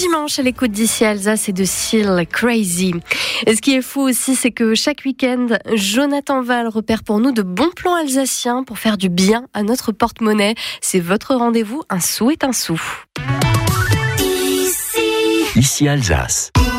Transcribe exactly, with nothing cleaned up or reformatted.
dimanche à l'écoute d'ici Alsace et de Seal Crazy. Et ce qui est fou aussi, c'est que chaque week-end, Jonathan Val repère pour nous de bons plans alsaciens pour faire du bien à notre porte-monnaie. C'est votre rendez-vous, un sou est un sou. Ici Alsace.